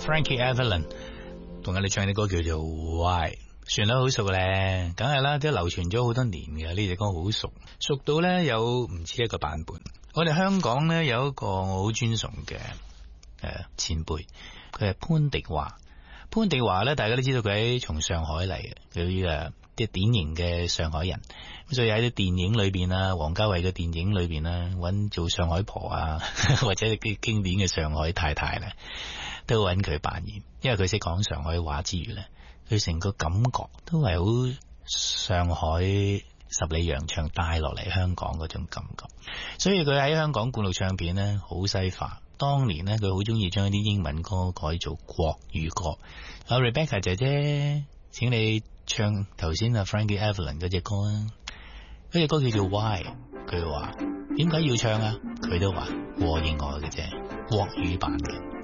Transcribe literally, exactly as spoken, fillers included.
Frankie Avalon 同我哋唱啲歌叫做 Why， 旋律好熟咧，梗係啦，都流傳咗好多年嘅，呢隻歌好熟，熟到咧有唔止一個版本。我哋香港咧有一個我好尊崇嘅誒前輩，佢係潘迪華。潘迪華咧，大家都知道佢喺從上海嚟嘅，佢誒啲典型嘅上海人，咁所以喺啲電影裏邊啊，王家衛嘅電影裏邊啊，揾做上海婆啊，或者啲經典嘅上海太太咧，都揾佢扮演，因為佢識講上海話之餘咧，佢成個感覺都係好上海十里洋場帶落嚟香港嗰種感覺，所以佢喺香港灌錄唱片咧好西化。當年咧，佢好中意將啲英文歌改做國語歌。阿 Rebecca 姐姐，請你唱頭先阿 Frankie Avalon 嗰隻歌啊，嗰隻歌叫做 Why。佢話點解要唱啊？佢都話和應我嘅啫，國語版嘅。